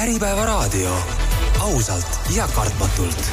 Äripäevaraadio. Ausalt ja kartmatult.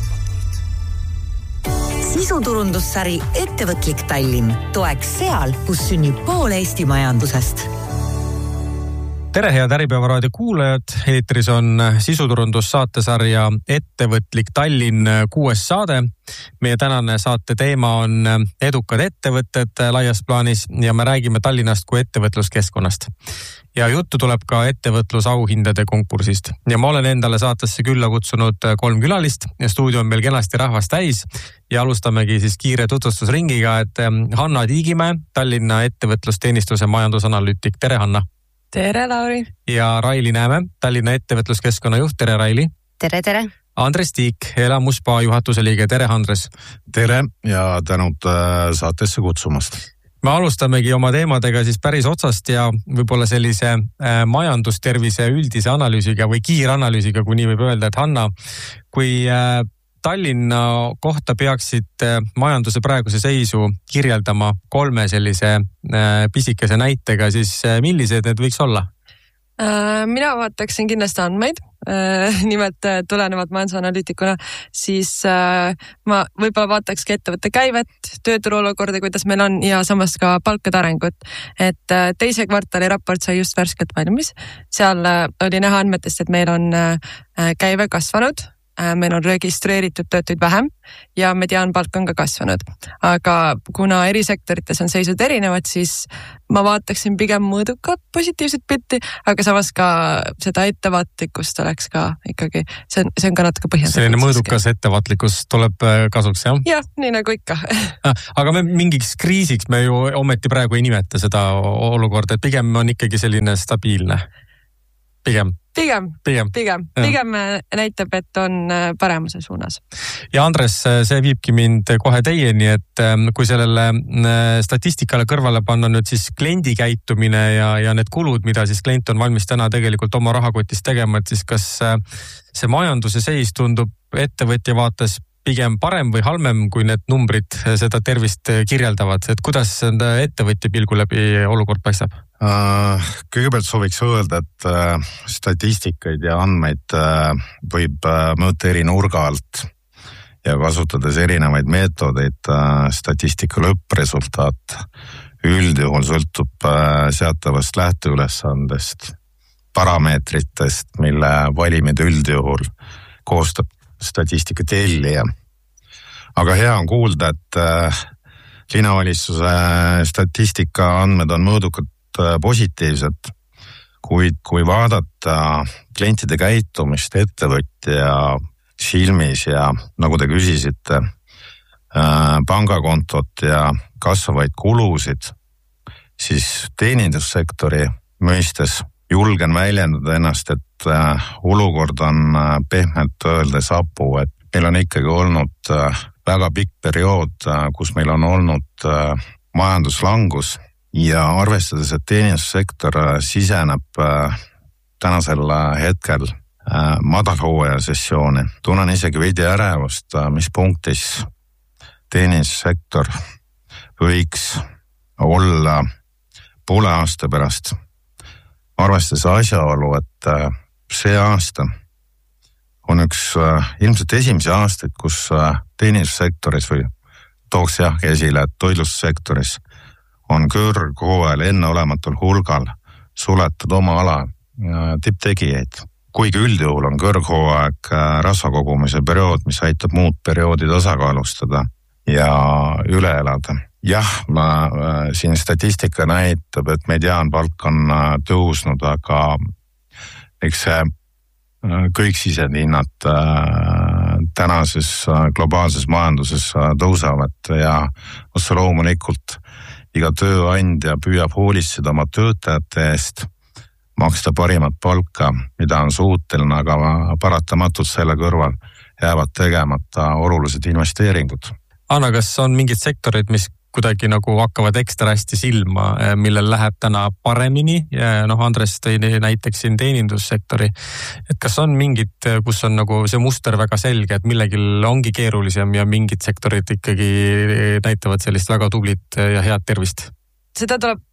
Sisuturundussari Ettevõtlik Tallinn toeks seal, kus sünnib pool Eesti majandusest. Tere, head Äripäevaraadio kuulajad. Eetris on sisuturundussaatesarja Ettevõtlik Tallinn 6. saade. Meie tänane saate teema on edukad ettevõtted laias plaanis ja me räägime Tallinnast kui ettevõtluskeskkonnast. Ja juttu tuleb ka ettevõtlusauhindade konkursist. Ja ma olen endale saatesse külla kutsunud 3 külalist ja stuudio on meil kenasti rahvast täis. Ja alustamegi siis kiire tutvustusringiga, et Hanna Tiigimäe, Tallinna ettevõtlusteenistuse majandusanalüütik. Tere, Hanna! Tere, Lauri! Ja Raili Nääme, Tallinna ettevõtluskeskkonna juht. Tere, Raili! Tere! Andres Tiik, Elamuspaa juhatuse liige. Tere, Andres! Tere ja tänud saatesse kutsumast. Me alustamegi oma teemadega siis päris otsast ja võib-olla sellise majandustervise üldise analüüsiga või kiiranalüüsiga, kui nii võib öelda, et Hanna, kui Tallinna kohta peaksid majanduse praeguse seisu kirjeldama 3 sellise pisikese näitega, siis millised need võiks olla? Mina vaataksin kindlasti andmeid, nimelt tulenevad majandusanalüütikuna, siis ma võib-olla vaatakski ettevõtte käivet, tööturu olukorda, kuidas meil on ja samas ka palkade arengut. Et teise kvartali raport sai just värskelt valmis. Seal oli näha andmetest, et meil on käive kasvanud. Meil on registreeritud töötuid vähem ja mediaanpalk on ka kasvanud. Aga kuna eri sektorites on seisud erinevad, siis ma vaataksin pigem mõõdukat positiivset pilti, aga samas ka seda ettevaatlikkust oleks ka ikkagi, see on ka natuke põhjendatud. Selline mõõdukas ettevaatlikkus tuleb kasuks, jah? Jah, nii nagu ikka. Aga me mingiks kriisiks me ju ometi praegu ei nimeta seda olukorda, et pigem on ikkagi selline stabiilne. Pigem näitab, et on paremuse suunas. Ja Andres, see viibki mind kohe teieni, et kui sellele statistikale kõrvale panna nüüd siis kliendi käitumine ja need kulud, mida siis klient on valmis täna tegelikult oma rahakotist tegema, et siis kas see majanduse seis tundub ettevõtja vaates pigem parem või halvem, kui need numbrid seda tervist kirjeldavad, et kuidas ettevõtja pilgu läbi olukord paistab? Kõigepealt sooviks öelda, et statistikaid ja andmeid võib mõõta eri nurga alt ja kasutades erinevaid meetodeid. Statistika lõppresultaat üldjuhul sõltub seatavast lähteülesandest, parameetritest, mille valimid üldjuhul koostab statistika tellija. Aga hea on kuulda, et linnavalitsuse statistika andmed on mõõdukad positiivsed, kuid kui vaadata klientide käitumist ettevõtja silmis ja nagu te küsisite, pangakontot ja kasvavaid kulusid, siis teenindussektori mõistes julgen väljendada ennast, et olukord on pehmelt öeldes hapu, et meil on ikkagi olnud väga pikk periood, kus meil on olnud majanduslangus ja arvestades, et teenindussektor siseneb tänasel hetkel madalhooaja sessiooni, tunnen isegi veidi ärevust, mis punktis teenindussektor võiks olla poole aasta pärast. Arvestades asjaolu, et see aasta on üks ilmselt esimesi aastaid, kus teenindussektoris või tooks esile, et toitlustussektoris on kõrghooajal enneolematul hulgal suletud oma ala tipptegijaid. Kuigi üldjuhul on kõrghooaeg rasvakogumise periood, mis aitab muud perioodi tasakaalustada ja üle elada. Jah, siin statistika näitab, et mediaanpalk on tõusnud, aga eks kõik sisendhinnad tänases globaalses majanduses tõusevad ja otse loomulikult iga tööandja püüab hoolitseda oma töötajate eest, maksta parimat palka, mida on suuteline, aga paratamatult selle kõrval jäävad tegemata olulised investeeringud. Anna, kas on mingid sektorid, mis kuidagi nagu hakkavad ekstra hästi silma, millel läheb täna paremini? Andres tõi näiteks siin teenindussektori. Et kas on mingid, kus on nagu see muster väga selge, et millegil ongi keerulisem ja mingid sektorid ikkagi näitavad sellist väga tublit ja head tervist? Seda tuleb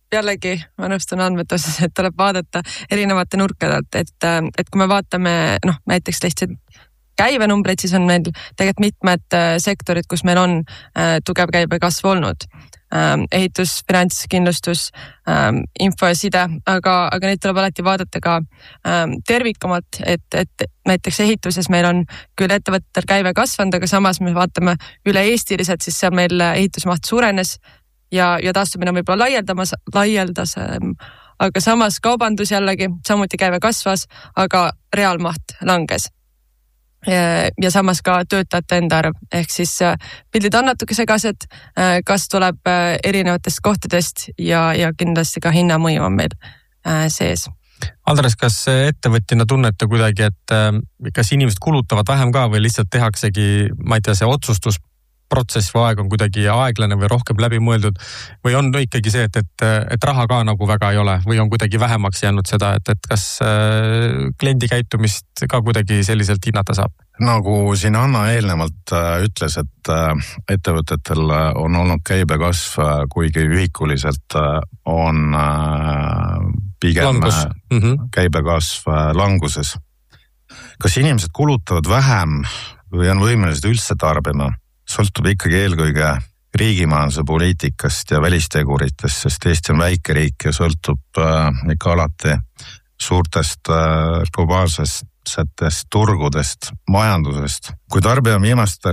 jällegi ma nõustun andmete osas, et tuleb vaadata erinevate nurkadelt, et kui me vaatame näiteks lihtsalt käivenumbreid, siis on meil tegelikult mitmed sektorid, kus meil on tugev käibekasv olnud. Ehitus, finants, kindlustus, info ja side, aga neid tuleb alati vaadata ka tervikumalt, et näiteks ehituses meil on küll ettevõttel käive kasvanud, aga samas me vaatame üle eestiliselt, siis seal meil ehitusmaht suurenes ja taastumine võib-olla laialdas, aga samas kaubandus jällegi, samuti käive kasvas, aga reaalmaht langes. Ja samas ka töötajate enda arv, ehk siis pildid on natuke segased, kas tuleb erinevatest kohtadest ja kindlasti ka hinnamõju on meil sees. Andres, kas ettevõtjana tunnete kuidagi, et kas inimesed kulutavad vähem ka või lihtsalt tehaksegi, ma ei tea, see otsustusprotsess või aeg on kuidagi aeglane või rohkem läbi mõeldud või on ikkagi see, et raha ka nagu väga ei ole või on kuidagi vähemaks jäänud seda, et kas kliendi käitumist ka kuidagi selliselt hinnata saab? Nagu siin Anna eelnevalt ütles, et ettevõtetel on olnud käibekasv, kuigi ühikuliselt on pigem käibekasv languses. Kas inimesed kulutavad vähem või on võimelised üldse tarbima? Sõltub ikkagi eelkõige riigimajanduse poliitikast ja välisteguritest, sest Eesti on väike riik ja sõltub ikka alati suurtest globaalsetest turgudest, majandusest. Kui tarbija on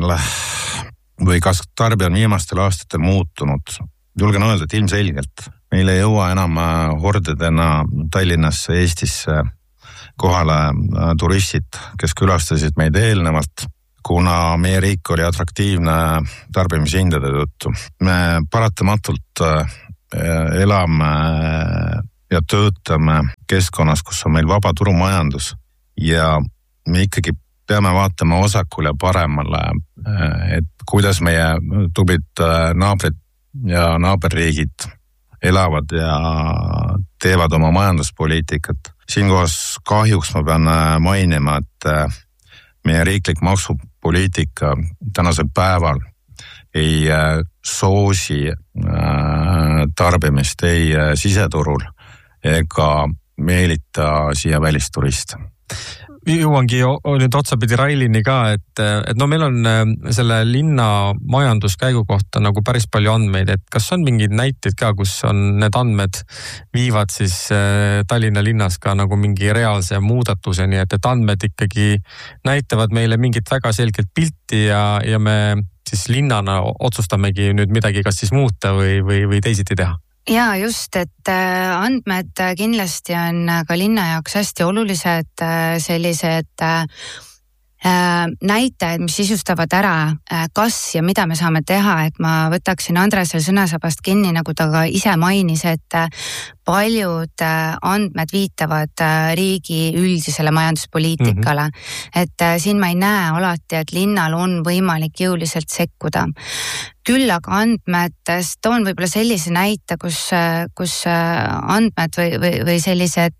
viimastel aastatel muutunud, julgen öelda, et ilmselgelt meil ei jõua enam hordidena Tallinnasse, Eestisse kohale turistid, kes külastasid meid eelnevalt, kuna meie riik oli atraktiivne tarbimishindade tõttu. Me paratamatult elame ja töötame keskkonnas, kus on meil vaba turumajandus ja me ikkagi peame vaatama osakule paremale, et kuidas meie tublid naabrid ja naaberriigid elavad ja teevad oma majanduspoliitikat. Siinkohas kahjuks ma pean mainima, et meie riiklik maksupoliitika tänasel päeval ei soosi tarbimist ei siseturul ega meelita siia välisturiste. Jõuangi nüüd otsapidi Railini ka, et meil on selle linna majanduskäigu kohta nagu päris palju andmeid, et kas on mingid näiteid ka, kus on need andmed viivad siis Tallinna linnas ka nagu mingi reaalse muudatuseni, et andmed ikkagi näitavad meile mingit väga selgelt pilti ja me siis linnana otsustamegi nüüd midagi kas siis muuta või teisiti teha. Ja just, et andmed kindlasti on ka linna jaoks hästi olulised sellised näitajad, mis sisustavad ära, kas ja mida me saame teha, et ma võtaksin Andresel sõnasabast kinni, nagu ta ka ise mainis, et paljud andmed viitavad riigi üldisele majanduspoliitikale. Et siin ma ei näe alati, et linnal on võimalik jõuliselt sekkuda. Küll aga andmetest on võib-olla sellise näite, kus andmed või sellised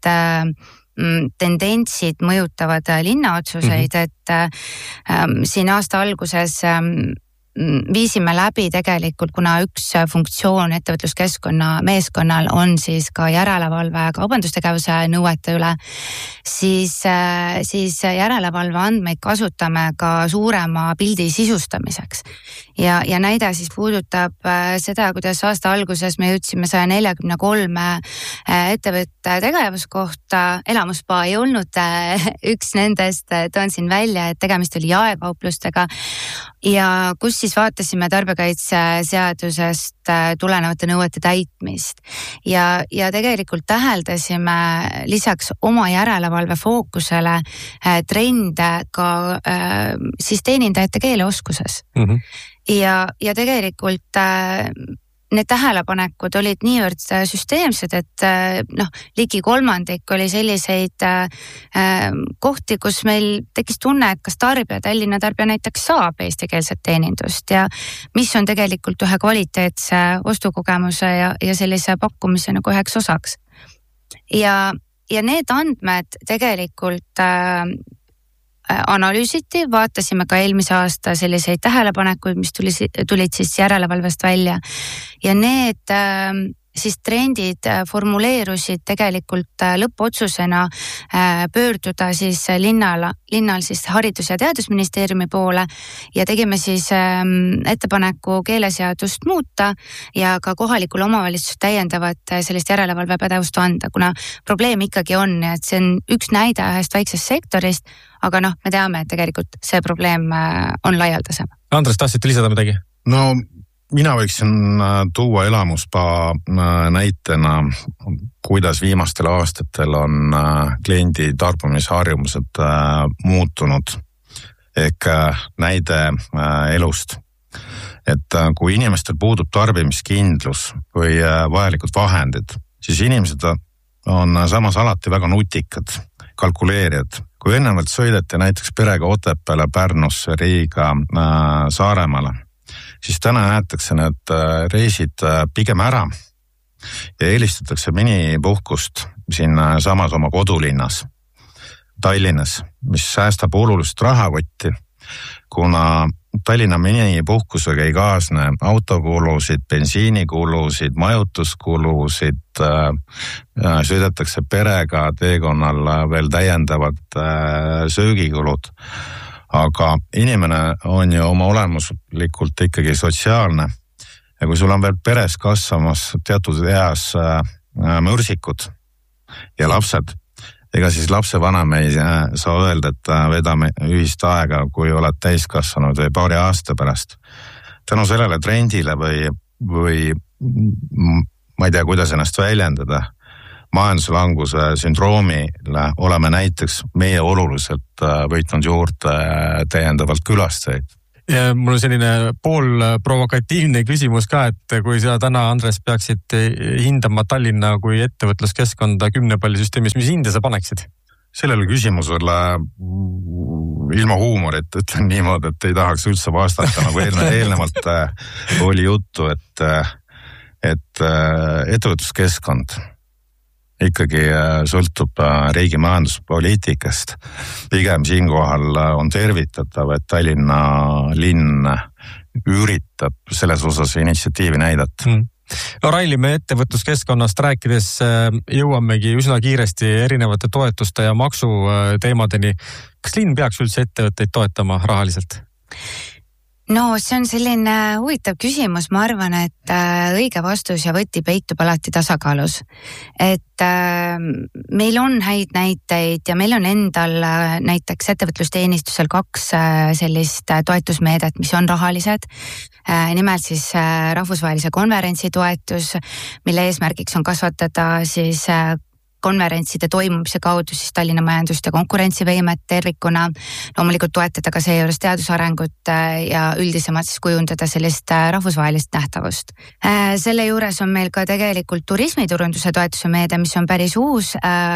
tendentsid mõjutavad linnaotsuseid, et siin aasta alguses viisime läbi tegelikult, kuna üks funktsioon ettevõtluskeskkonna meeskonnal on siis ka järelevalve kaubandustegevuse nõuete üle, siis järelevalve andmeid kasutame ka suurema pildi sisustamiseks. Ja näide siis puudutab seda, kuidas aasta alguses me jõudsime 143 ettevõtte tegevuskohta, elamuspaa ei olnud üks nendest, toon siin välja, et tegemist oli jaekauplustega ja kus siis vaatasime tarbijakaitseseadusest tulenevate nõuete täitmist ja tegelikult täheldasime lisaks oma järelevalve fookusele trende ka siis teenindajate keeleoskuses. Ja tegelikult need tähelepanekud olid niivõrd süsteemsed, et ligi kolmandik oli selliseid kohti, kus meil tekkis tunne, et kas Tallinna tarbija näiteks saab eestikeelset teenindust ja mis on tegelikult ühe kvaliteetse ostukogemuse ja sellise pakkumise nagu üheks osaks. Ja need andmed tegelikult analüüsiti, vaatasime ka eelmise aasta selliseid tähelepanekuid, mis tulid siis järelevalvest välja ja need siis trendid formuleerusid tegelikult lõppotsusena pöörduda siis linnal siis Haridus- ja Teadusministeeriumi poole ja tegime siis ettepaneku keeleseadust muuta ja ka kohalikule omavalitsusele täiendavat sellist järelevalvepädevust anda, kuna probleem ikkagi on, et see on üks näide ühest väiksest sektorist, aga me teame, et tegelikult see probleem on laialdasem. Andres, tahtsite lisada midagi? No mina võiksin tuua elamuspaa näitena, kuidas viimastel aastatel on kliendi tarbimisharjumused muutunud. Ehk näide elust. Et kui inimestel puudub tarbimiskindlus või vajalikud vahendid, siis inimesed on samas alati väga nutikad, kalkuleerijad. Kui ennevalt sõideti näiteks perega Otepääle, Pärnusse, Riiga, Saaremaale, siis täna jäetakse need reisid pigem ära ja eelistatakse minipuhkust siin samas oma kodulinnas, Tallinnas, mis säästab olulist rahakotti, kuna Tallinna minipuhkusega ei kaasne autokulusid, bensiinikulusid, majutuskulusid, sõidetakse perega teekonnal veel täiendavad söögikulud. Aga inimene on ju oma olemuslikult ikkagi sotsiaalne ja kui sul on veel peres kasvamas teatud eas mürsikud ja lapsed, ega siis lapsevanem ei saa öelda, et vedame ühist aega, kui oled täiskasvanud või paari aasta pärast. Tänu sellele trendile või ma ei tea, kuidas ennast väljendada, majanduslanguse sündroomile oleme näiteks meie oluliselt võitnud juurde täiendavalt külastajaid. Ja mul on selline pool provokatiivne küsimus ka, et kui sa täna, Andres, peaksid hindama Tallinna kui ettevõtluskeskkonda 10 pallisüsteemis, mis hinde sa paneksid? Sellele küsimusele ilma huumorit ütlen niimoodi, et ei tahaks üldse vastata, nagu eelnevalt oli juttu, et ettevõtluskeskkond ikkagi sõltub riigi majanduspoliitikast. Pigem siinkohal on tervitatav, et Tallinna linn üritab selles osas initsiatiivi näidata. No Raili, me ettevõtluskeskkonnast rääkides jõuamegi üsna kiiresti erinevate toetuste ja maksuteemadeni. Kas linn peaks üldse ettevõtteid toetama rahaliselt? No see on selline huvitav küsimus, ma arvan, et õige vastus ja võti peitub alati tasakaalus. Et meil on häid näiteid ja meil on endal näiteks ettevõtlusteenistusel 2 sellist toetusmeedet, mis on rahalised. Nimelt siis rahvusvahelise konverentsi toetus, mille eesmärgiks on kasvatada siis konverentside toimumise kaudu siis Tallinna majandust ja konkurentsivõimet tervikuna, loomulikult toetada ka seejuures teadusarengut ja üldisemalt siis kujundada sellist rahvusvahelist nähtavust. Selle juures on meil ka tegelikult turismiturunduse toetuse meede, mis on päris uus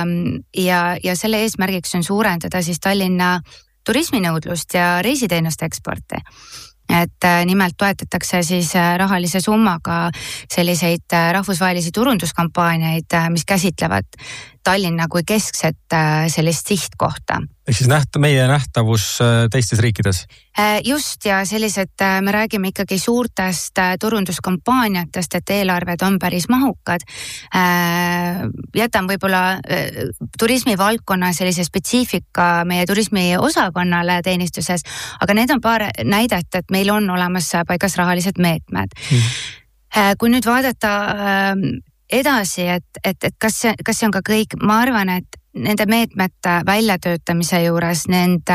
ja selle eesmärgiks on suurendada siis Tallinna turisminõudlust ja reisiteenuste eksporti. Et nimelt toetatakse siis rahalise summaga selliseid rahvusvahelisi turunduskampaaniaid, mis käsitlevad Tallinna kui keskset sellist sihtkohta. Ehk siis meie nähtavus teistes riikides? Just, ja sellised, me räägime ikkagi suurtest turunduskampaaniatest, et eelarved on päris mahukad. Jätan võib-olla turismivaldkonna sellise spetsiifika meie turismiosakonnale teenistuses, aga need on paar näidet, et meil on olemas paigas rahalised meetmed. Kui nüüd vaadata edasi, et kas see on ka kõik, ma arvan, et nende meetmete väljatöötamise juures, nende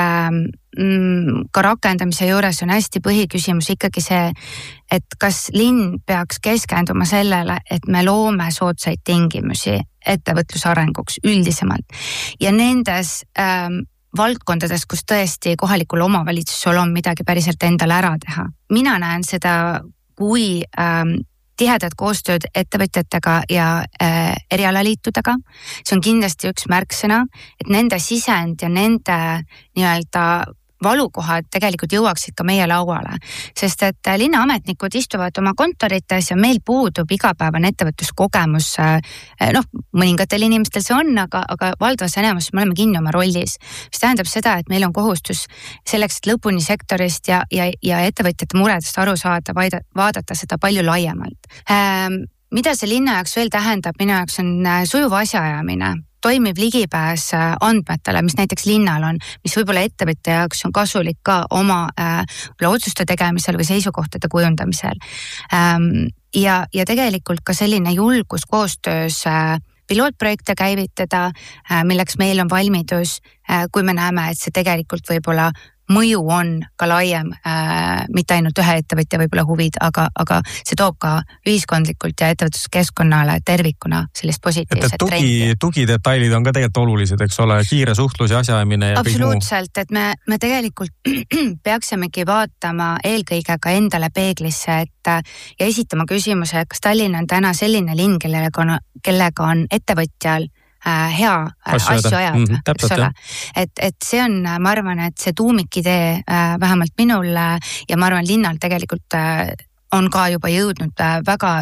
ka rakendamise juures on hästi põhiküsimus ikkagi see, et kas linn peaks keskenduma sellele, et me loome soodsaid tingimusi ettevõtlusarenguks üldisemalt ja nendes valdkondades, kus tõesti kohalikul omavalitsusel on midagi päriselt endale ära teha. Mina näen seda kui tihedat koostööd ettevõtjatega ja erialaliitudega. See on kindlasti üks märksõna, et nende sisend ja nende nii-öelda valukohad tegelikult jõuaksid ka meie lauale, sest et linnaametnikud istuvad oma kontorites ja meil puudub igapäevane ettevõtluskogemus. Mõningatel inimestel see on, aga valdavas enamus me oleme kinni oma rollis, mis tähendab seda, et meil on kohustus selleks, et lõpuni sektorist ja ettevõtjate muredest aru saada, vaadata seda palju laiemalt. mida see linna jaoks veel tähendab, minu jaoks on sujuv asjaajamine, toimib ligipääs andmetele, mis näiteks linnal on, mis võib-olla ettevõtja jaoks on kasulik ka oma otsuste tegemisel või seisukohtade kujundamisel. Ja tegelikult ka selline julgus koostöös pilootprojekte käivitada, milleks meil on valmidus, kui me näeme, et see tegelikult võib-olla mõju on ka laiem, mitte ainult ühe ettevõtja võib-olla huvid, aga see toob ka ühiskondlikult ja ettevõtluskeskkonnale tervikuna sellist positiivset trendi. Tugidetailid on ka tegelikult olulised, eks ole, kiire suhtlus ja asjaajamine ja absoluutselt, et me tegelikult peaksimegi vaatama eelkõige ka endale peeglisse, ja esitama küsimuse, kas Tallinn on täna selline linn, kellega on ettevõtjal hea asju ajada, eks ole. Et see on, ma arvan, et see tuumikidee vähemalt minul ja ma arvan, linnal tegelikult on ka juba jõudnud väga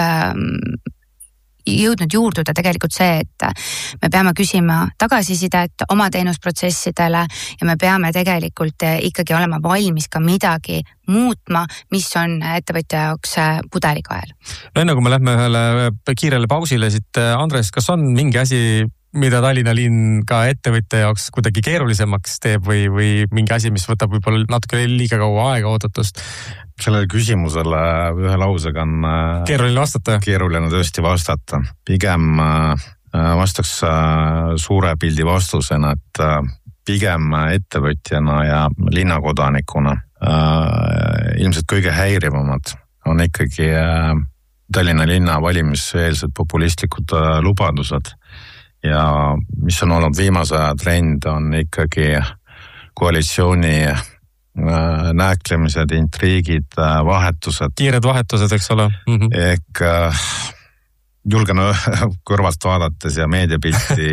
juurduda tegelikult see, et me peame küsima tagasisidet oma teenusprotsessidele ja me peame tegelikult ikkagi olema valmis ka midagi muutma, mis on ettevõtja jaoks pudelikael. No enne kui me lähme ühele kiirele pausile, siit Andres, kas on mingi asi, mida Tallinna linn ka ettevõtja jaoks kuidagi keerulisemaks teeb või mingi asi, mis võtab võib-olla natuke liiga kaua aega oodatust? Sellele küsimusele ühe lausega on keeruline tõesti vastata. Pigem vastaks suure pildi vastusena, et pigem ettevõtjana ja linnakodanikuna ilmselt kõige häirivamad on ikkagi Tallinna linna valimiseelsed populistlikud lubadused. Ja mis on olnud viimase aja trend, on ikkagi koalitsiooni nääklemised, intriigid, vahetused. Kiired vahetused, eks ole. Ehk julgen kõrvalt vaadates ja meediapilti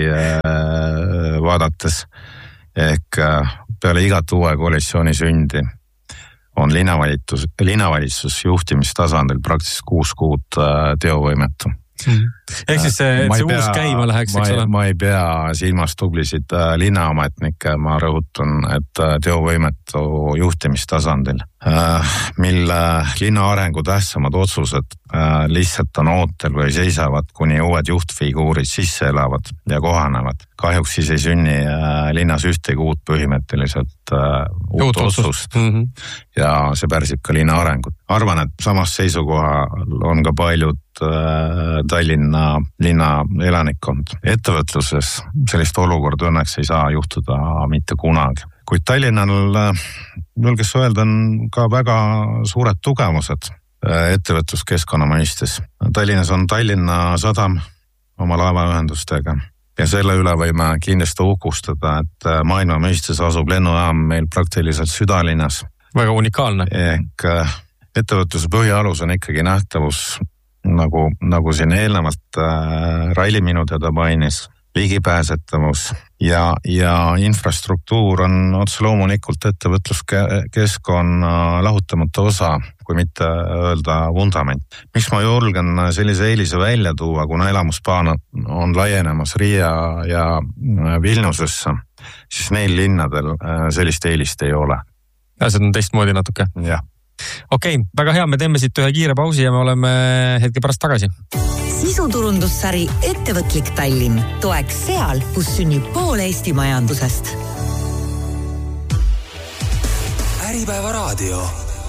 vaadates, ehk peale igat uue koalitsiooni sündi on linnavalitsus juhtimistasandil praktiliselt 6 kuud teovõimetu. Ehk siis see uus käima läheks, eks ole? Ma ei pea silmas tublisid linnaametnikke, ma rõhutan, et teovõimetu juhtimistasandil, mille linna arengu tähtsamad otsused lihtsalt on ootel või seisavad, kuni uued juhtfiguurid sisse elavad ja kohanevad. Kahjuks siis ei sünni linnas ühtegi uut põhimõtteliselt uut otsust ja see pärsib ka linna arengut. Arvan, et samas seisukohal on ka paljud Tallinna linna elanikkond. Ettevõtluses sellist olukorda õnneks ei saa juhtuda mitte kunagi. Kuid Tallinnal, julges öelda, on ka väga suured tugevused ettevõtluskeskkonna mõistes. Tallinnas on Tallinna sadam oma laevaühendustega ja selle üle võime kindlasti uhkustada, et maailma mõistes asub lennujaam meil praktiliselt südalinnas. Väga unikaalne. Ehk ettevõtluse põhialus on ikkagi nähtavus, nagu siin eelnevalt Raili minu teda mainis, ligipääsetavus ja infrastruktuur on otse loomulikult ettevõtluskeskkonna lahutamatu osa, kui mitte öelda vundament. Miks ma julgen sellise eelise välja tuua, kuna elamuspaan on laienemas Riia ja Vilniusesse, siis neil linnadel sellist eelist ei ole. Ja see on teistmoodi natuke. Jah. Okei, väga hea, me teeme siit ühe kiire pausi ja me oleme hetke pärast tagasi. Sisuturundussari Ettevõtlik Tallinn toeks seal, kus sünnib pool Eesti majandusest. Äripäeva raadio.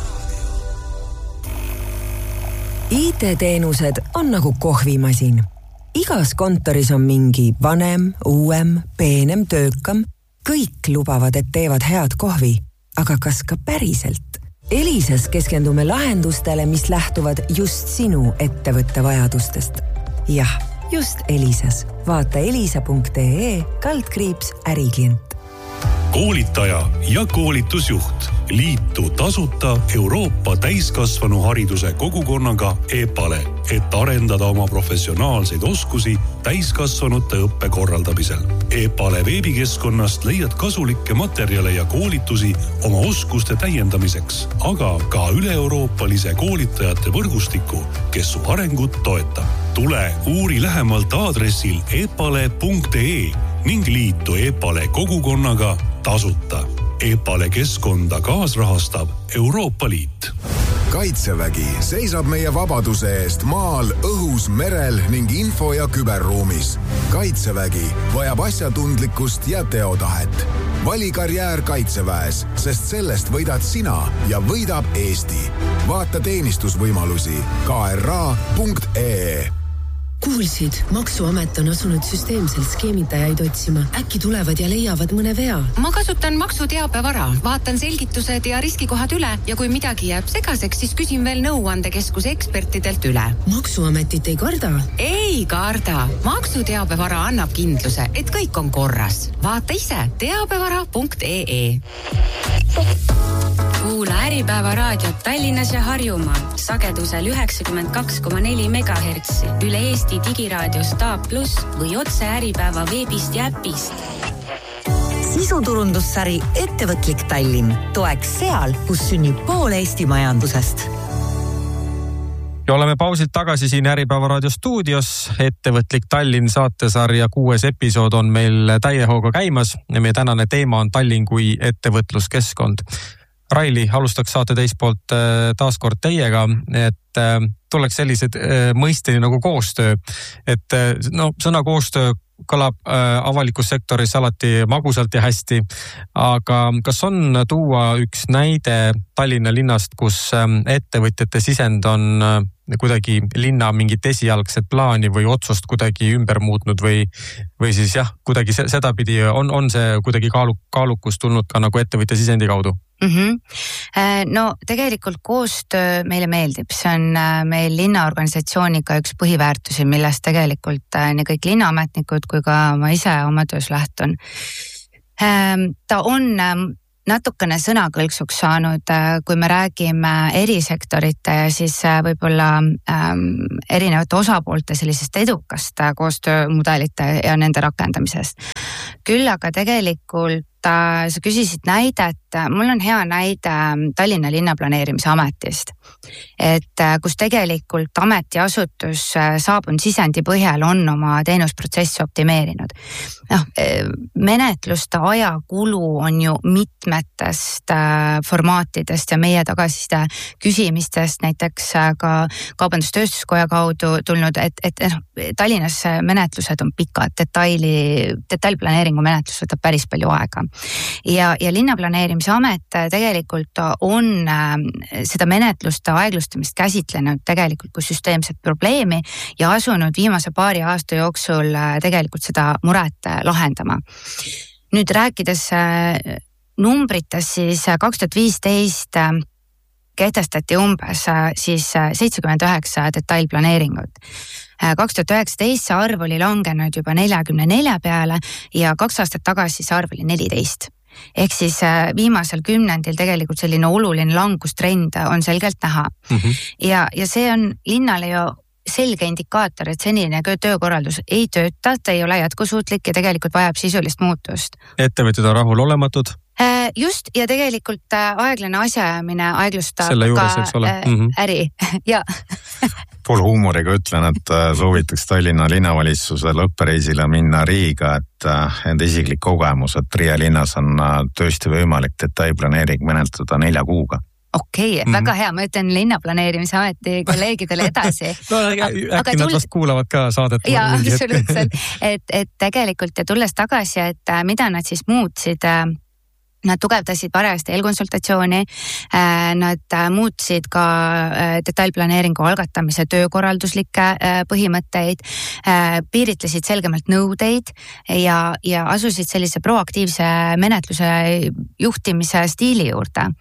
IT-teenused on nagu kohvimasin. Igas kontoris on mingi vanem, uuem, peenem, töökam. Kõik lubavad, et teevad head kohvi, aga kas ka päriselt? Elisas keskendume lahendustele, mis lähtuvad just sinu ettevõtte vajadustest. Jah, just Elisas. Vaata elisa.ee/äriklient. Koolitaja ja koolitusjuht. Liitu tasuta Euroopa täiskasvanu hariduse kogukonnaga EPALE, et arendada oma professionaalseid oskusi täiskasvanute õppe korraldamisel. EPALE veebikeskkonnast leiad kasulikke materjale ja koolitusi oma oskuste täiendamiseks, aga ka üle-euroopalise koolitajate võrgustiku, kes su arengut toetab. Tule uuri lähemalt aadressil epale.ee ning liitu EPALE kogukonnaga tasuta. EPALE keskkonda kaasrahastab Euroopa Liit. Kaitsevägi seisab meie vabaduse eest maal, õhus, merel ning info- ja küberruumis. Kaitsevägi vajab asjatundlikkust ja teotahet. Vali karjäär Kaitseväes, sest sellest võidad sina ja võidab Eesti. Vaata teenistusvõimalusi kra.ee. Kuulsid, Maksuamet on asunud süsteemselt skeemitajaid otsima. Äkki tulevad ja leiavad mõne vea? Ma kasutan maksuteabevara, vaatan selgitused ja riskikohad üle ja kui midagi jääb segaseks, siis küsin veel nõuandekeskuse ekspertidelt üle. Maksuametit ei karda? Ei karda. Maksuteabevara annab kindluse, et kõik on korras. Vaata ise teabevara.ee. Kuula Äripäeva raadiot Tallinnas ja Harjumaal sagedusel 92,4 MHz üle Eesti digiraadio Staab Plus või otse Äripäeva veebist ja äpist. Sisuturundussari Ettevõtlik Tallinn toeks seal, kus sünnib pool Eesti majandusest. Ja oleme pausilt tagasi siin Äripäeva raadio stuudios. Ettevõtlik Tallinn saatesarja 6. episood on meil täiehooga käimas ja meie tänane teema on Tallinn kui ettevõtluskeskkond. Raili, alustaks saate teist poolt taaskord teiega, et tuleks sellised mõisteni nagu koostöö. Et sõna koostöö kõlab avalikus sektoris alati magusalt ja hästi, aga kas on tuua üks näide Tallinna linnast, kus ettevõtjate sisend on kuidagi linna mingit esialgset plaani või otsust kuidagi ümber muutnud või siis jah, kuidagi sedapidi on see kuidagi kaalukus tulnud ka nagu ettevõtja sisendi kaudu? No tegelikult koostöö meile meeldib, see on meil linnaorganisatsiooniga üks põhiväärtusi, millest tegelikult nii kõik linnaametnikud kui ka ma ise oma töös lähtun. Ta on natukene sõnakõlksuks saanud, kui me räägime erisektorite ja siis võib-olla erinevate osapoolte sellisest edukast koostöömudelite ja nende rakendamisest. Küll aga tegelikult sa küsisid näidet, mul on hea näide Tallinna linnaplaneerimise ametist, et kus tegelikult ametiasutus saabunud sisendi põhjal on oma teenusprotsessi optimeerinud. Menetluste ajakulu on ju mitmetest formaatidest ja meie tagasiside küsimistest näiteks ka Kaubandus-Tööstuskoja kaudu tulnud, et Tallinnas menetlused on pikad, detailplaneeringu menetlus võtab päris palju aega. Ja linnaplaneerimise amet tegelikult on seda menetluste aeglustamist käsitlenud tegelikult kui süsteemset probleemi ja asunud viimase paari aasta jooksul tegelikult seda muret lahendama. Nüüd rääkides numbrites, siis 2015 kehtestati umbes siis 79 detailplaneeringut. 2019 see arv oli langenud juba 44 peale ja 2 aastat tagasi see arv oli 14. Ehk siis viimasel kümnendil tegelikult selline oluline langustrend on selgelt näha. Ja see on linnale ju selge indikaator, et senine töökorraldus ei tööta, ta ei ole jätkusuutlik ja tegelikult vajab sisulist muutust. Ettevõtjad on rahul olematud? Just, ja tegelikult aeglane asjaajamine aeglustab ka äri. Ja. Pool huumoriga ütlen, et soovitaks Tallinna linnavalitsusel õppereisile minna Riiga, et enda isiklik kogemus, et Riia linnas on tõesti võimalik detailplaneering menetleda 4 kuuga. Okei, väga hea, ma ütlen linnaplaneerimise ameti kolleegidele edasi. Äkki nad vast kuulavad ka saadet. Jaa, absoluutselt. Et tegelikult ja tulles tagasi, et mida nad siis muutsid, nad tugevdasid parajasti eelkonsultatsiooni, nad muutsid ka detailplaneeringu algatamise töökorralduslikke põhimõtteid, piiritlesid selgemalt nõudeid ja asusid sellise proaktiivse menetluse juhtimise stiili juurde.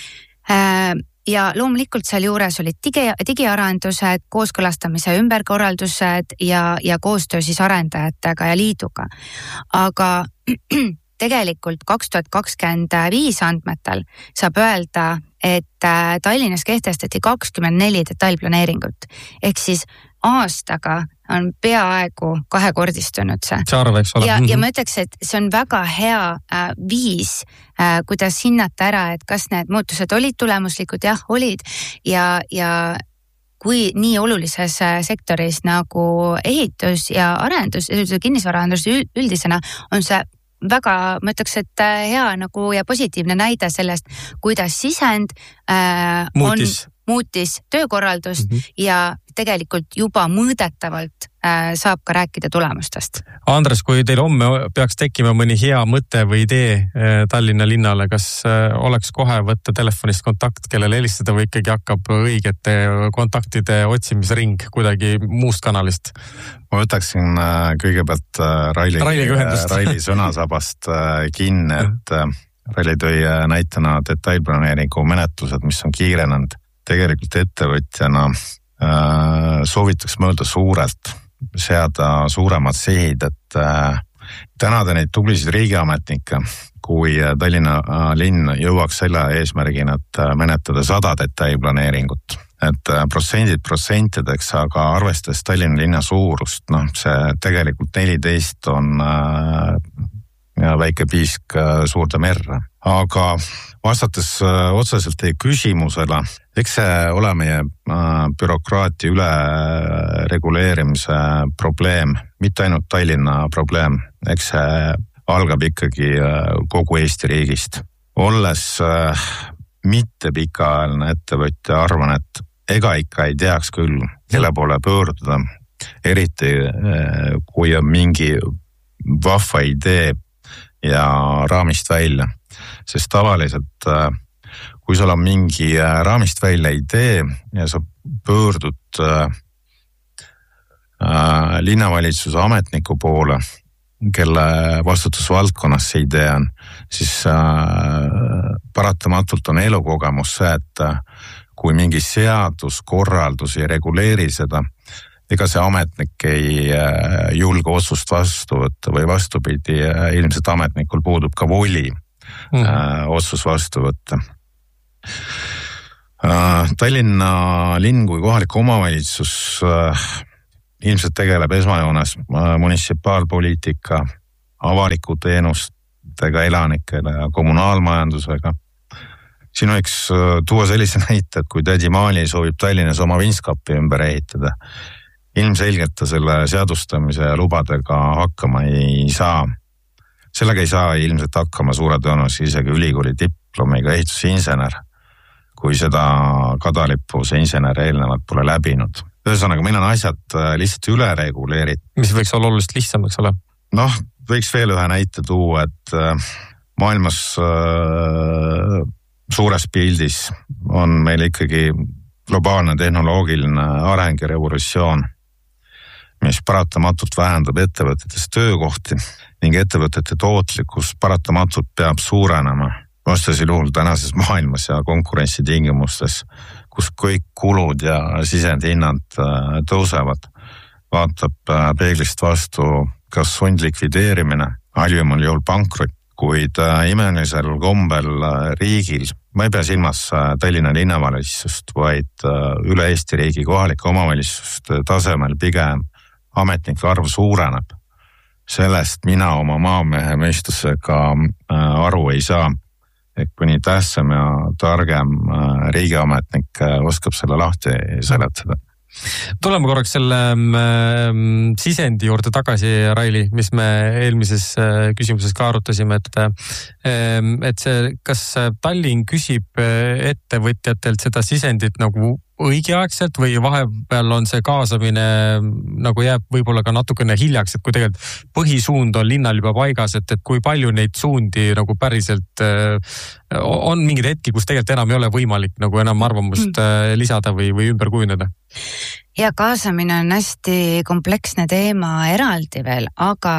Ja loomulikult seal juures olid digiarendused, kooskõlastamise ümberkorraldused ja koostöö siis arendajatega ja liiduga. Aga tegelikult 2025 andmetel saab öelda, et Tallinnas kehtestati 24 detailplaneeringut. Ehk siis aastaga on peaaegu 2-kordistunud see. See arv, eks ole. Ja ma ütleks, et see on väga hea viis, kuidas hinnata ära, et kas need muutused olid tulemuslikud, jah, olid ja kui nii olulises sektoris nagu ehitus ja arendus, kinnisvaraarendus üldisena on see väga, ma ütleks, et hea nagu ja positiivne näide sellest, kuidas sisend muutis töökorraldust ja tegelikult juba mõõdetavalt saab ka rääkida tulemustest. Andres, kui teil homme peaks tekkima mõni hea mõte või idee Tallinna linnale, kas oleks kohe võtta telefonist kontakt, kellele helistada või ikkagi hakkab õigete kontaktide otsimisring kuidagi muust kanalist? Ma võtaksin kõigepealt Raili sõnasabast kinni, et Raili tõi näitena detailplaneeringu menetlused, mis on kiirenenud. Tegelikult ettevõtjana soovitaks mõelda suurelt, seada suuremad sihid, et tänada neid tublisid riigiametnikke, kui Tallinna linn jõuaks selle eesmärgina, et menetleda 100 detailplaneeringut. Et protsentideks, aga arvestades Tallinna linna suurust, see tegelikult 14 on väike piisk suurde merre. Aga vastates otseselt teie küsimusele, eks see ole meie bürokraatia üle reguleerimise probleem, mitte ainult Tallinna probleem, eks see algab ikkagi kogu Eesti riigist. Olles mitte pikaajaline ettevõtja, arvan, et ega ikka ei teaks küll, kelle poole pöörduda, eriti kui on mingi vahva idee ja raamist välja. Sest tavaliselt, kui sul on mingi raamist välja idee ja sa pöördud linnavalitsuse ametniku poole, kelle vastutusvaldkonnas see idee on, siis paratamatult on elukogemus see, et kui mingi seaduskorraldus ei reguleeri seda, ega see ametnik ei julge otsust vastu võtta või vastupidi, ilmselt ametnikul puudub ka voli otsus vastu võtta. Tallinna linn kui kohalik omavalitsus ilmselt tegeleb esmajoones munitsipaalpoliitika, avaliku teenustega elanikele ja kommunaalmajandusega. Siin võiks tuua sellise näite, et kui tädi Maali soovib Tallinnas oma vintskapi ümber ehitada, ilmselgelt ta selle seadustamise ja lubadega hakkama ei saa. Sellega ei saa ilmselt hakkama suure tõenäosusega isegi ülikooli diplomiga ehitusinsener, kui seda kadalippu see insener eelnevalt pole läbinud. Ühesõnaga, meil on asjad lihtsalt üle reguleeritud. Mis võiks olla oluliselt lihtsam, eks ole? Võiks veel ühe näite tuua, et maailmas suures pildis on meil ikkagi globaalne tehnoloogiline areng ja revolutsioon, mis paratamatult vähendab ettevõtetes töökohti ning ettevõtete tootlikkus paratamatult peab suurenema. Vastasil juhul tänases maailmas ja konkurentsitingimustes, kus kõik kulud ja sisendhinnad tõusevad, vaatab peeglist vastu kas sundlikvideerimine, halvimal juhul pankrot, kuid imelisel kombel riigil, ma ei pea silmas Tallinna linnavalitsust, vaid üle Eesti riigi kohalike omavalitsuste tasemel pigem ametnike arv suureneb. Sellest mina oma maamehe mõistusega aru ei saa, et kui nii tähtsam ja targem riigiametnik oskab selle lahti seletada. Tuleme korraks selle sisendi juurde tagasi, Raili, mis me eelmises küsimuses ka arutasime, et see, kas Tallinn küsib ettevõtjatelt seda sisendit nagu õigeaegselt või vahepeal on see kaasamine nagu jääb võib-olla ka natukene hiljaks, et kui tegelikult põhisuund on linnal juba paigas, et kui palju neid suundi nagu päriselt on mingid hetki, kus tegelikult enam ei ole võimalik nagu enam arvamust lisada või ümber kujuneda? Ja kaasamine on hästi kompleksne teema eraldi veel, aga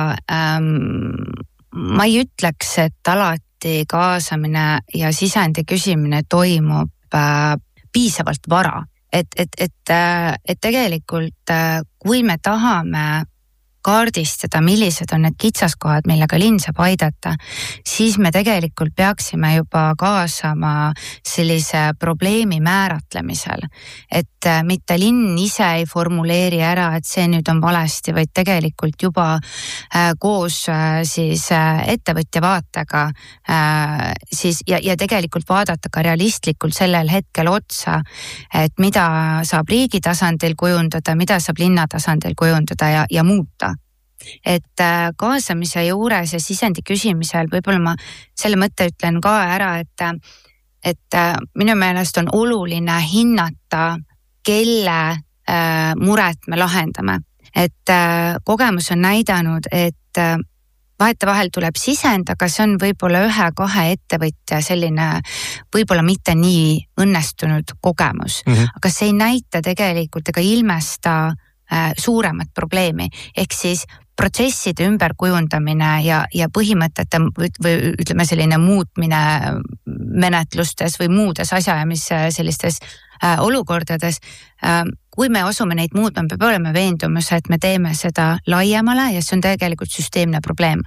ma ei ütleks, et alati kaasamine ja sisendi küsimine toimub piisavalt vara, et tegelikult kui me tahame kaardistada, millised on need kitsaskohad, millega linn saab aidata, siis me tegelikult peaksime juba kaasama sellise probleemi määratlemisel. Et mitte linn ise ei formuleeri ära, et see nüüd on valesti, vaid tegelikult juba koos siis ettevõtja vaatega siis, ja tegelikult vaadata ka realistlikult sellel hetkel otsa, et mida saab riigi tasandil kujundada, mida saab linna tasandil kujundada ja muuta. Et kaasamise juures ja sisendi küsimisel võib-olla ma selle mõtte ütlen ka ära, et et minu meelest on oluline hinnata, kelle muret me lahendame. Et kogemus on näidanud, et vahetevahel tuleb sisend, aga see on võib-olla 1-2 ettevõtja selline võib-olla mitte nii õnnestunud kogemus. Aga see ei näita tegelikult ega ilmesta suuremat probleemi. Ehk siis protsesside ümberkujundamine ja põhimõtete või ütleme selline muutmine menetlustes või muudes asjaajamis sellistes olukordades. Kui me asume neid muutma, me peab olema veendumus, et me teeme seda laiemale ja see on tegelikult süsteemne probleem.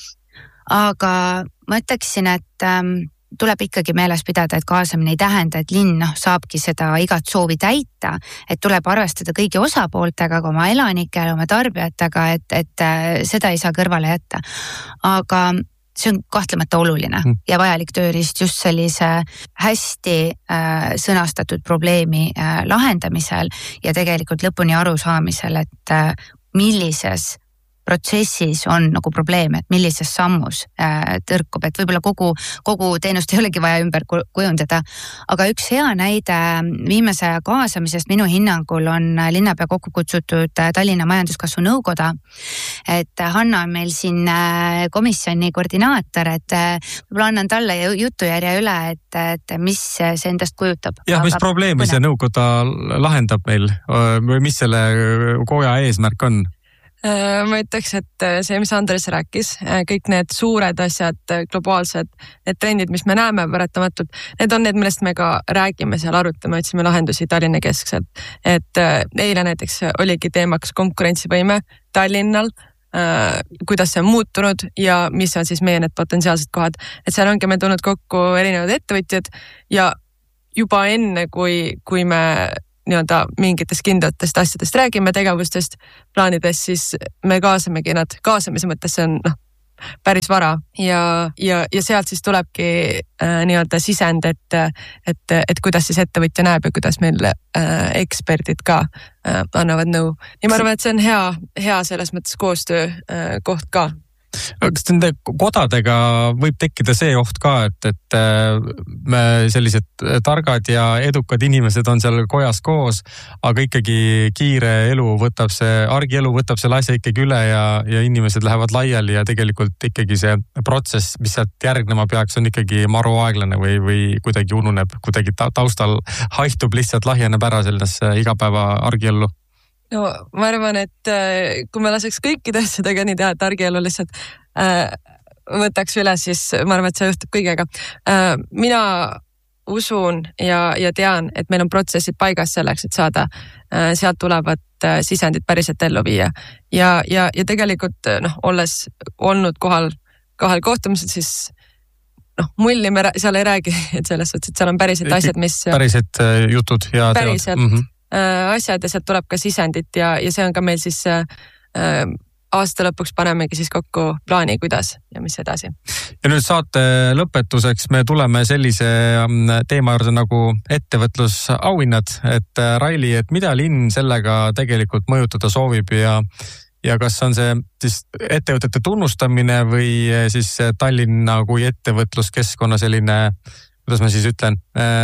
Aga ma ütleksin, et tuleb ikkagi meeles pidada, et kaasamine ei tähenda, et linn saabki seda igat soovi täita, et tuleb arvestada kõigi osapooltega, oma elanikele, oma tarbijatega, et seda ei saa kõrvale jätta. Aga see on kahtlemata oluline ja vajalik tööriist just sellise hästi sõnastatud probleemi lahendamisel ja tegelikult lõpuni aru saamisel, et millises protsessis on nagu probleem, et millises sammus tõrkub, et võib-olla kogu teenust ei olegi vaja ümber kujundada. Aga üks hea näide viimase kaasamisest minu hinnangul on linnapea kokku kutsutud Tallinna majanduskasvu nõukoda. Et Hanna on meil siin komisjoni koordinaator, et võib-olla annan talle jutujärje üle, et mis see endast kujutab. Jah, mis probleemi see nõukoda lahendab meil või mis selle koja eesmärk on? Ma ütleks, et see, mis Andres rääkis, kõik need suured asjad, globaalsed, need trendid, mis me näeme paratamatult, need on need, millest me ka räägime seal, arutame, otsime lahendusi Tallinna keskselt. Et eile näiteks oligi teemaks konkurentsivõime Tallinnal, kuidas see on muutunud ja mis on siis meie need potentsiaalsed kohad. Et seal ongi meil tulnud kokku erinevad ettevõtjad ja juba enne, kui me nii-öelda mingitest kindlatest asjadest räägime, tegevustest, plaanidest, siis me kaasamegi nad, kaasamise mõttes see on päris vara ja sealt siis tulebki nii-öelda sisend, et kuidas siis ettevõtja näeb ja kuidas meil eksperdid ka annavad nõu. Ja ma arvan, et see on hea selles mõttes koostöö koht ka. Kas nende kodadega võib tekkida see oht ka, et me sellised targad ja edukad inimesed on seal kojas koos, aga ikkagi kiire elu argielu võtab selle asja ikkagi üle ja inimesed lähevad laiali ja tegelikult ikkagi see protsess, mis sealt järgnema peaks, on ikkagi maru aeglane või kuidagi ununeb, kuidagi taustal haihtub lihtsalt lahjeneb ära sellesse igapäeva argiellu. No ma arvan, et kui me laseks kõikide asjadega nii teha, et argielu lihtsalt võtaks üle, siis ma arvan, et see juhtub kõigega. Mina usun ja tean, et meil on protsessid paigas selleks, et saada sealt tulevat sisendit päriselt ellu viia. Ja tegelikult olles olnud kohal kohtumisel, siis mulli me seal ei räägi, et selles suhtes, et seal on päriselt asjad, mis... Päriselt jutud ja teod. Asjad ja sealt tuleb ka sisendit ja see on ka meil siis aasta lõpuks panemegi siis kokku plaani, kuidas ja mis edasi. Ja nüüd saate lõpetuseks me tuleme sellise teema juurde nagu ettevõtlusauhinnad, et Raili, et mida linn sellega tegelikult mõjutada soovib ja kas on see siis ettevõtete tunnustamine või siis Tallinna kui ettevõtluskeskkonna selline, kuidas ma siis ütlen,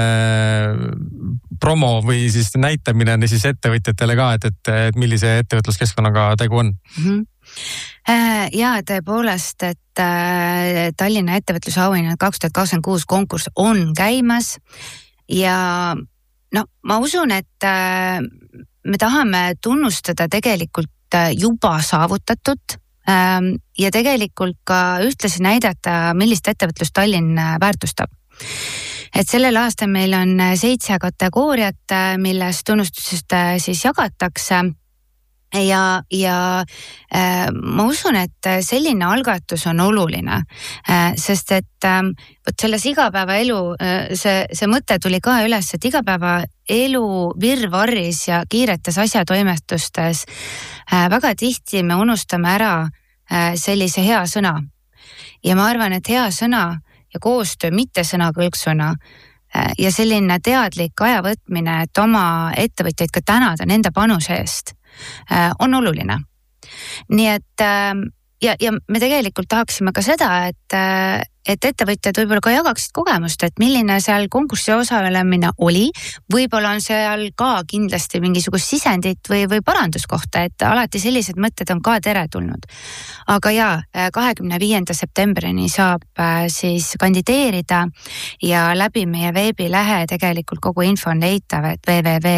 promo või siis näitamine siis ettevõtjatele ka, et millise ettevõtluskeskkonnaga tegu on? Ja tõepoolest, et Tallinna ettevõtlusauhinnad 2026 konkurss on käimas ja ma usun, et me tahame tunnustada tegelikult juba saavutatut ja tegelikult ka ühtlasi näidata, millist ettevõtlust Tallinn väärtustab. Et sellel aastal meil on 7 kategooriat, milles tunnustusest siis jagatakse ja ma usun, et selline algatus on oluline, sest et selles igapäevaelu see mõte tuli ka üles, et igapäevaelu virvarris ja kiiretes asjatoimetustes väga tihti me unustame ära sellise hea sõna ja ma arvan, et hea sõna ja koostöö, mitte sõna kõlksõna ja selline teadlik ajavõtmine, et oma ettevõtjaid ka tänada nende panuse eest, on oluline. Nii et ja me tegelikult tahaksime ka seda, et ettevõtjad võib-olla ka jagaksid kogemust, et milline seal konkursi osalemine oli, võib-olla on seal ka kindlasti mingisugust sisendit või paranduskohta, et alati sellised mõtted on ka teretulnud. Aga 25. septembrini saab siis kandideerida ja läbi meie veebilehe tegelikult kogu info on leitav, et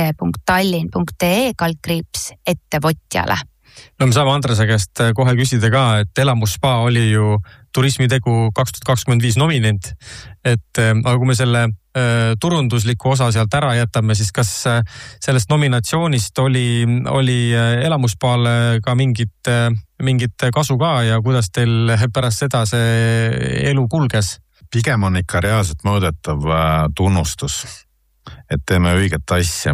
www.tallinn.ee/ettevõtjale. No me saame Andrese käest kohe küsida ka, et elamusspa oli ju turismitegu 2025 nominent, aga kui me selle turundusliku osa sealt ära jätame, siis kas sellest nominatsioonist oli elamuspaale ka mingit kasu ka ja kuidas teil pärast seda see elu kulges? Pigem on ikka reaalselt mõõdetav tunnustus, et teeme õiget asja.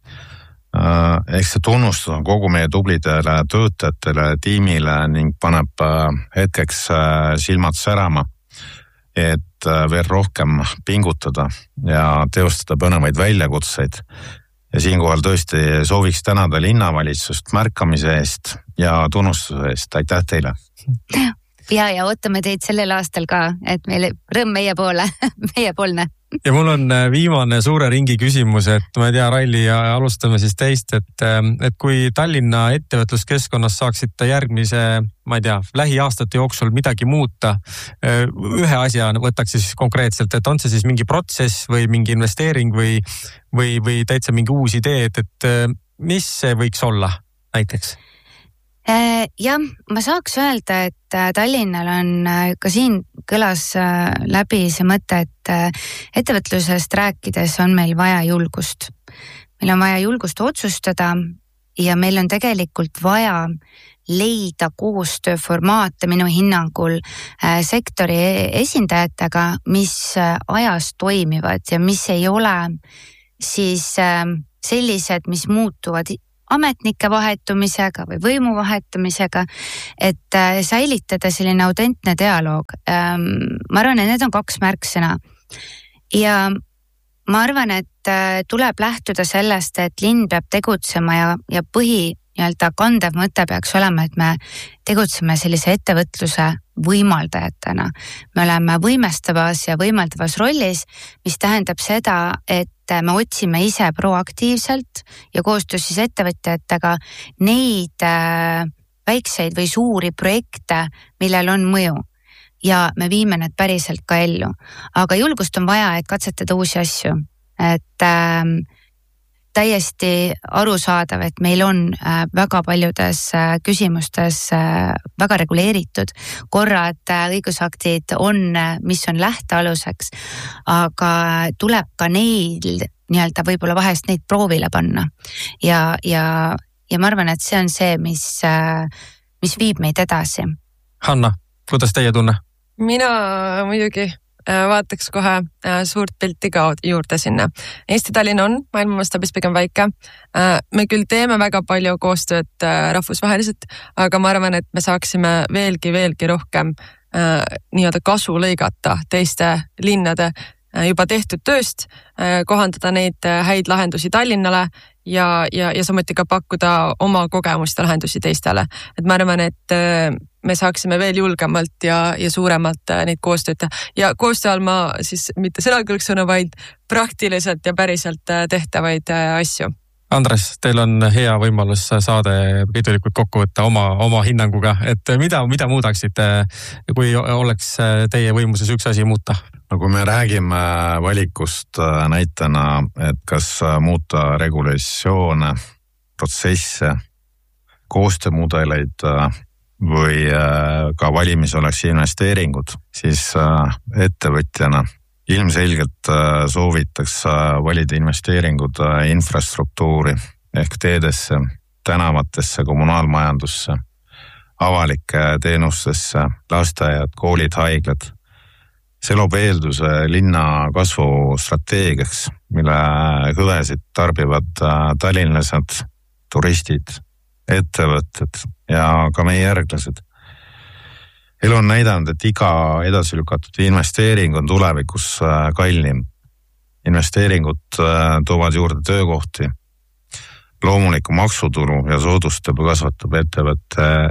Eks see tunnustus on kogu meie tublidele töötajatele, tiimile ning paneb hetkeks silmad särama, et veel rohkem pingutada ja teostada põnevaid väljakutseid. Ja siinkohal tõesti sooviks tänada linnavalitsust märkamise eest ja tunnustuse eest. Aitäh teile! Ja ootame teid sellel aastal ka, et meil rõõm meiepoolne. Ja mul on viimane suure ringi küsimus, et ma ei tea, Raili, ja alustame siis teist, et kui Tallinna ettevõtluskeskkonnas saaksite järgmise, ma ei tea, lähiaastate jooksul midagi muuta, ühe asja võtaks siis konkreetselt, et on see siis mingi protsess või mingi investeering või täitsa mingi uus idee, et mis see võiks olla näiteks? Jah, ma saaks öelda, et Tallinnal on ka siin kõlas läbi see mõte, et ettevõtlusest rääkides on meil vaja julgust. Meil on vaja julgust otsustada ja meil on tegelikult vaja leida koostööformaate minu hinnangul sektori esindajatega, mis ajas toimivad ja mis ei ole siis sellised, mis muutuvad ametnike vahetumisega või võimu vahetumisega, et säilitada selline autentne dialoog. Ma arvan, et need on 2 märksõna. Ja ma arvan, et tuleb lähtuda sellest, et linn peab tegutsema ja nii-öelda kandev mõte peaks olema, et me tegutseme sellise ettevõtluse võimaldajatena. Me oleme võimestavas ja võimaldavas rollis, mis tähendab seda, et me otsime ise proaktiivselt ja koostöös siis ettevõtjatega neid väikseid või suuri projekte, millel on mõju ja me viime need päriselt ka ellu. Aga julgust on vaja, et katsetada uusi asju, et täiesti arusaadav, et meil on väga paljudes küsimustes väga reguleeritud. Korrad õigusaktid on, mis on lähtealuseks, aga tuleb ka neil nii-öelda võib-olla vahest neid proovile panna. Ja ma arvan, et see on see, mis viib meid edasi. Hanna, kuidas teie tunne? Mina muidugi vaataks kohe suurt pilti ka juurde sinna. Eesti Tallinn on maailma mastaabis pigem väike. Me küll teeme väga palju koostööd rahvusvaheliselt, aga ma arvan, et me saaksime veelgi rohkem nii-öelda kasu lõigata teiste linnade juba tehtud tööst, kohandada neid häid lahendusi Tallinnale ja samuti ka pakkuda oma kogemuste lahendusi teistele. Et ma arvan, et me saaksime veel julgemalt ja suuremalt neid koostööd teha. Ja koostöö all ma siis mitte sõnakõlksõna, vaid praktiliselt ja päriselt tehtavaid asju. Andres, teil on hea võimalus saade pidulikult kokku võtta oma hinnanguga, et mida muudaksite, kui oleks teie võimuses üks asi muuta? No kui me räägime valikust näitena, et kas muuta regulatsioone, protsesse, koostöömudeleid või ka valimis oleks investeeringud, siis ettevõtjana ilmselgelt soovitaks valida investeeringud infrastruktuuri ehk teedesse, tänavatesse, kommunaalmajandusse, avalike teenustesse, lasteaiad, koolid, haiglad. See loob eelduse linna kasvustrateegiaks, mille hüvesid tarbivad tallinlased, turistid, ettevõtted ja ka meie järglased. Elu on näidanud, et iga edasi lükatud investeering on tulevikus kallim. Investeeringud toovad juurde töökohti, loomuliku maksutulu ja soodustab ja kasvatab ettevõtte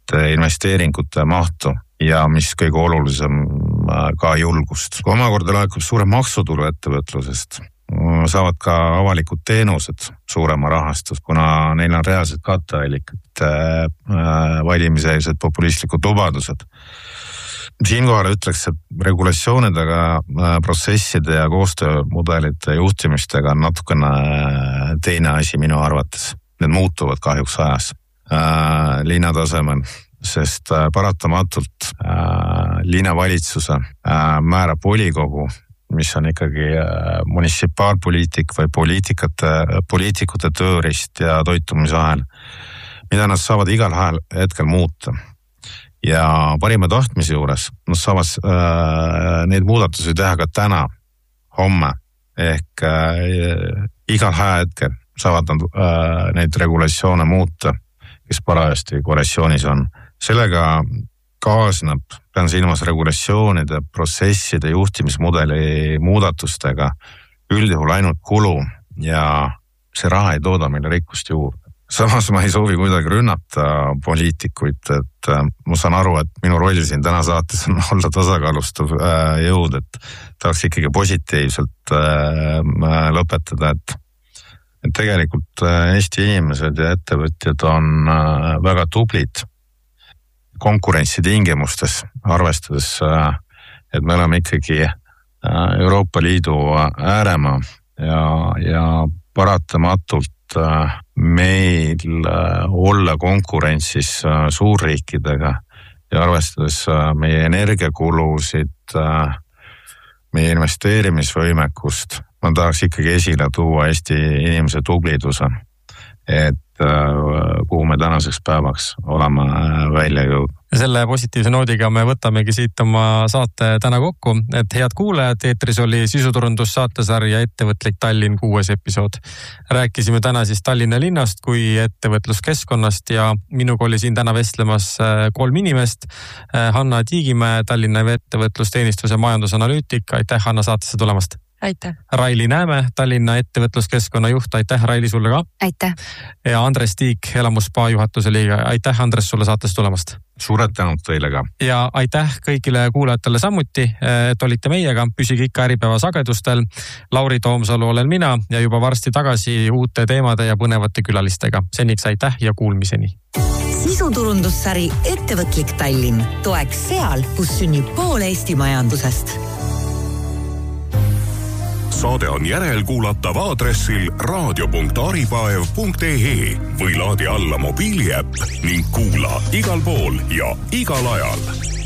selliste investeeringute mahtu ja mis kõige olulisem ka julgust. Kui omakorda laekub suurem maksutulu ettevõtlusest, saavad ka avalikud teenused suurema rahastus, kuna neil on reaalsed katteallikad, valimiseelsed populistlikud lubadused. Siinkohal ütleks, et regulatsioonidega, protsesside ja koostöömudelite juhtimistega on natukene teine asi minu arvates. Need muutuvad kahjuks ajas linna tasemel, sest paratamatult linnavalitsuse määrab volikogu, mis on ikkagi munitsipaalpoliitik või poliitikute tööriist ja toitumisahel, mida nad saavad igal hetkel muuta. Ja parima tahtmise juures nad saavad neid muudatusi teha ka täna, homme, ehk igal hetkel saavad nad neid regulatsioone muuta, kes parajasti koalitsioonis on. Sellega kaasneb, pean silmas regulatsioonide, protsesside, juhtimismudeli muudatustega üldjuhul ainult kulu ja see raha ei tooda meile rikkust juurde. Samas ma ei soovi kuidagi rünnata poliitikuid, et ma saan aru, et minu roll siin täna saates on olla tasakaalustav jõud, et tahaks ikkagi positiivselt lõpetada, et tegelikult Eesti inimesed ja ettevõtjad on väga tublid konkurentsi tingimustes, arvestades, et me oleme ikkagi Euroopa Liidu ääremaa ja paratamatult meil olla konkurentsis suurriikidega ja arvestades meie energiakulusid, meie investeerimisvõimekust, ma tahaks ikkagi esile tuua Eesti inimese tubliduse, et kuhu me tänaseks päevaks oleme välja jõudnud. Ja selle positiivse noodiga me võtamegi siit oma saate täna kokku, et head kuulajad, eetris oli sisuturundus saatesarja Ettevõtlik Tallinn 6. episood. Rääkisime täna siis Tallinna linnast kui ettevõtluskeskkonnast ja minuga oli siin täna vestlemas 3 inimest. Hanna Tiigimäe, Tallinna ettevõtlusteenistuse majandusanalüütik, aitäh Hanna saatesse tulemast. Aitäh. Raili Nääme, Tallinna ettevõtluskeskkonna juht, aitäh Raili sulle ka. Aitäh. Ja Andres Tiik, Elamuspaa juhatuse liige, aitäh Andres sulle saatesse tulemast. Suured tänud teile ka. Ja aitäh kõigile kuulajatele samuti, et olite meiega, püsige ikka Äripäeva sagedustel. Lauri Toomsalu olen mina ja juba varsti tagasi uute teemade ja põnevate külalistega. Seniks aitäh ja kuulmiseni. Sisuturundussari Ettevõtlik Tallinn toeks seal, kus sünnib pool Eesti majandusest. Saade on järelkuulatav aadressil radio.aripaev.ee või laadi alla mobiiliäpp ning kuula igal pool ja igal ajal.